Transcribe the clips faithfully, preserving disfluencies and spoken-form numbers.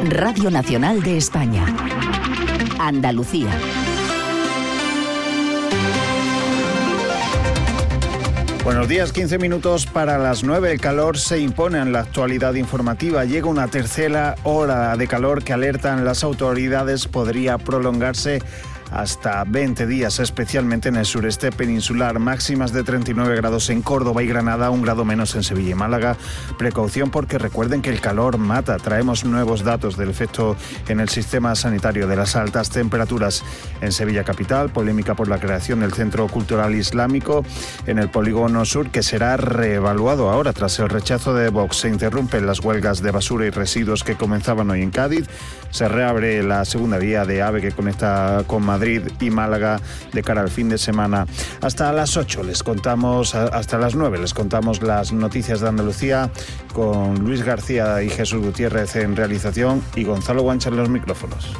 Radio Nacional de España. Andalucía. Buenos días, quince minutos para las nueve. El calor se impone en la actualidad informativa. Llega una tercera hora de calor que alertan las autoridades podría prolongarse hasta veinte días, especialmente en el sureste peninsular. Máximas de treinta y nueve grados en Córdoba y Granada, un grado menos en Sevilla y Málaga. Precaución porque recuerden que el calor mata. Traemos nuevos datos del efecto en el sistema sanitario de las altas temperaturas en Sevilla capital. Polémica por la creación del Centro Cultural Islámico en el Polígono Sur, que será reevaluado ahora tras el rechazo de Vox. Se interrumpen las huelgas de basura y residuos que comenzaban hoy en Cádiz. Se reabre la segunda vía de AVE que conecta con Madrid Madrid y Málaga de cara al fin de semana. Hasta las ocho les contamos, hasta las nueve les contamos las noticias de Andalucía con Luis García y Jesús Gutiérrez en realización y Gonzalo Guancha en los micrófonos.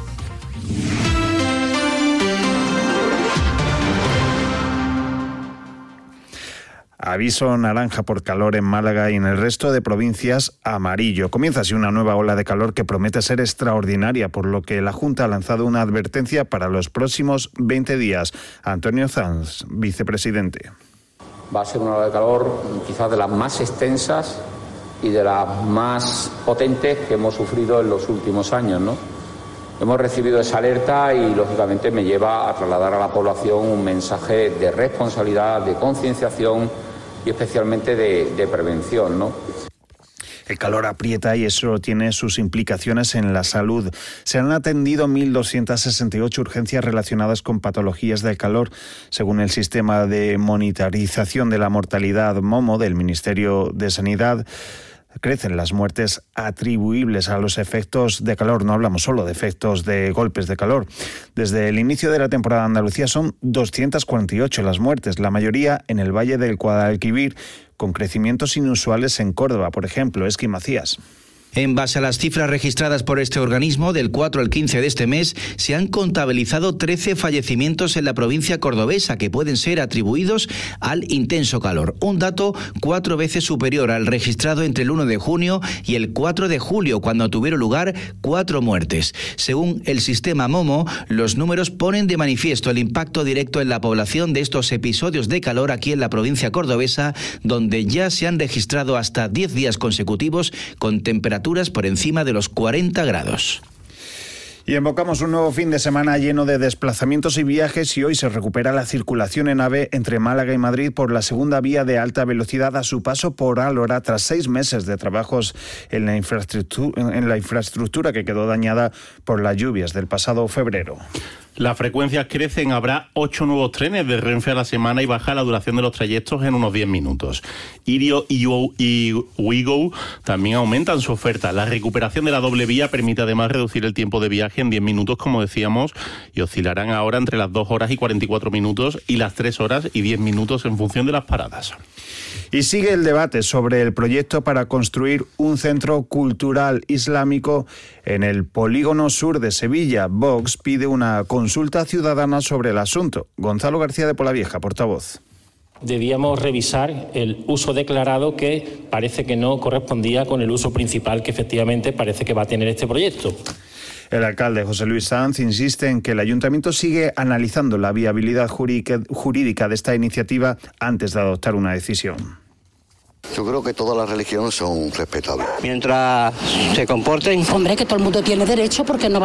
Aviso naranja por calor en Málaga y en el resto de provincias amarillo. Comienza así una nueva ola de calor que promete ser extraordinaria, por lo que la Junta ha lanzado una advertencia para los próximos veinte días. Antonio Sanz, vicepresidente. Va a ser una ola de calor quizás de las más extensas y de las más potentes que hemos sufrido en los últimos años, ¿no? Hemos recibido esa alerta y, lógicamente, me lleva a trasladar a la población un mensaje de responsabilidad, de concienciación y especialmente de, de prevención, ¿no? El calor aprieta y eso tiene sus implicaciones en la salud. Se han atendido mil doscientas sesenta y ocho urgencias relacionadas con patologías del calor, según el sistema de monitorización de la mortalidad MOMO del Ministerio de Sanidad. Crecen las muertes atribuibles a los efectos de calor. No hablamos solo de efectos de golpes de calor. Desde el inicio de la temporada en Andalucía son doscientas cuarenta y ocho las muertes, la mayoría en el Valle del Guadalquivir, con crecimientos inusuales en Córdoba, por ejemplo. Esqui Macías. En base a las cifras registradas por este organismo, del cuatro al quince de este mes, se han contabilizado trece fallecimientos en la provincia cordobesa que pueden ser atribuidos al intenso calor. Un dato cuatro veces superior al registrado entre el uno de junio y el cuatro de julio, cuando tuvieron lugar cuatro muertes. Según el sistema MOMO, los números ponen de manifiesto el impacto directo en la población de estos episodios de calor aquí en la provincia cordobesa, donde ya se han registrado hasta diez días consecutivos con temperaturas por encima de los cuarenta grados. Y invocamos un nuevo fin de semana lleno de desplazamientos y viajes y hoy se recupera la circulación en AVE entre Málaga y Madrid por la segunda vía de alta velocidad a su paso por Álora tras seis meses de trabajos en la infraestructura, en la infraestructura que quedó dañada por las lluvias del pasado febrero. Las frecuencias crecen, habrá ocho nuevos trenes de Renfe a la semana y baja la duración de los trayectos en unos diez minutos. Irio y Ouigo también aumentan su oferta. La recuperación de la doble vía permite además reducir el tiempo de viaje en diez minutos, como decíamos, y oscilarán ahora entre las dos horas y cuarenta y cuatro minutos y las tres horas y diez minutos en función de las paradas. Y sigue el debate sobre el proyecto para construir un centro cultural islámico en el Polígono Sur de Sevilla. Vox pide una consulta ciudadana sobre el asunto. Gonzalo García de Polavieja, portavoz. Debíamos revisar el uso declarado que parece que no correspondía con el uso principal que efectivamente parece que va a tener este proyecto. El alcalde José Luis Sanz insiste en que el ayuntamiento sigue analizando la viabilidad jurídica de esta iniciativa antes de adoptar una decisión. Yo creo que todas las religiones son respetables. Mientras se comporten... Hombre, que todo el mundo tiene derecho porque no va